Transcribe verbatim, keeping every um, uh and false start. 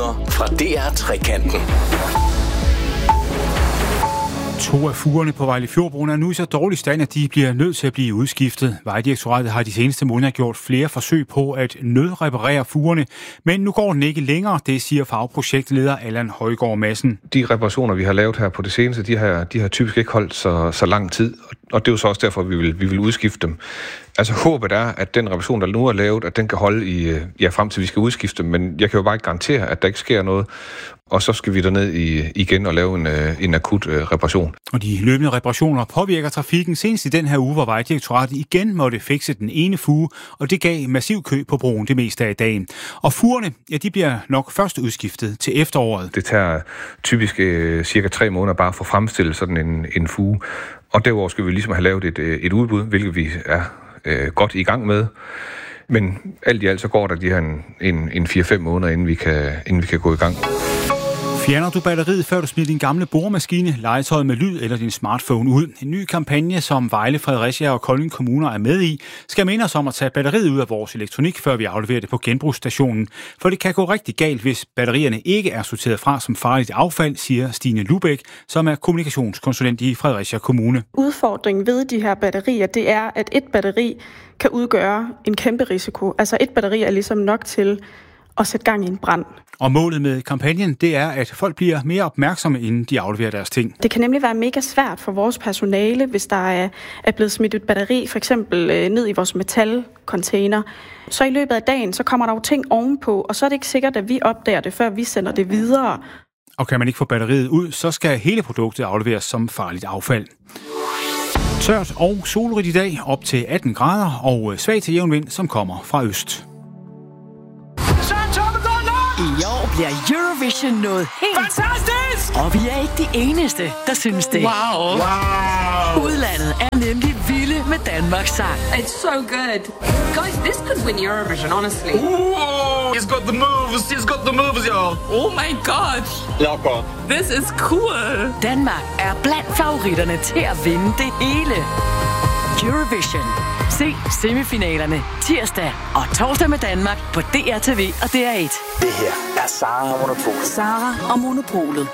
nyheder fra D R Trekanten. To af fugerne på Vejlefjordbroen er nu i så dårlig stand, at de bliver nødt til at blive udskiftet. Vejdirektoratet har de seneste måneder gjort flere forsøg på at nødreparere fugerne, men nu går den ikke længere, det siger fagprojektleder Allan Højgaard Madsen. De reparationer, vi har lavet her på det seneste, de har, de har typisk ikke holdt så, så lang tid, og det er jo så også derfor, vi vil, vi vil udskifte dem. Altså håbet er, at den reparation, der nu er lavet, at den kan holde i, ja, frem til vi skal udskifte dem, men jeg kan jo bare ikke garantere, at der ikke sker noget, og så skal vi derned i, igen og lave en, en akut uh, reparation. Og de løbende reparationer påvirker trafikken. Senest i den her uge, hvor Vejdirektoratet igen måtte fikse den ene fuge, og det gav massiv kø på broen det meste af dagen. Og fugerne, ja, de bliver nok først udskiftet til efteråret. Det tager typisk uh, cirka tre måneder bare for at fremstille sådan en, en fuge, og derudover skal vi ligesom have lavet et, et udbud, hvilket vi er uh, godt i gang med. Men alt i alt så går der de her en, en, en fire fem måneder, inden vi, kan, inden vi kan gå i gang. Fjerner du batteriet, før du smider din gamle boremaskine, legetøj med lyd eller din smartphone ud? En ny kampagne, som Vejle, Fredericia og Kolding kommuner er med i, skal minde os om at tage batteriet ud af vores elektronik, før vi afleverer det på genbrugsstationen. For det kan gå rigtig galt, hvis batterierne ikke er sorteret fra som farligt affald, siger Stine Lubæk, som er kommunikationskonsulent i Fredericia Kommune. Udfordringen ved de her batterier, det er, at et batteri kan udgøre en kæmpe risiko. Altså et batteri er ligesom nok til at sætte gang i en brand. Og målet med kampagnen, det er, at folk bliver mere opmærksomme, inden de afleverer deres ting. Det kan nemlig være mega svært for vores personale, hvis der er, er blevet smidt et batteri, for eksempel øh, ned i vores metalcontainer. Så i løbet af dagen, så kommer der jo ting ovenpå, og så er det ikke sikkert, at vi opdager det, før vi sender det videre. Og kan man ikke få batteriet ud, så skal hele produktet afleveres som farligt affald. Tørt og solrigt i dag, op til atten grader, og svag til jævn vind, som kommer fra øst. I år bliver Eurovision noget helt fantastisk! Og vi er ikke de eneste, der synes det. Wow! Wow! Udlandet er nemlig vilde med Danmarks sang. It's so good. Guys, this could win Eurovision, honestly. Ooh, he's got the moves, he's got the moves, y'all. Oh my god. Ja, godt. This is cool. Danmark er blandt favoritterne til at vinde det hele. Eurovision. Se semifinalerne tirsdag og torsdag med Danmark på D R T V og D R et. Det her er Sara og Monopolet. Sara og Monopolet.